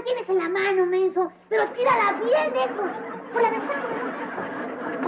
la tienes en la mano, menso. Pero tírala bien lejos. Por la ventana.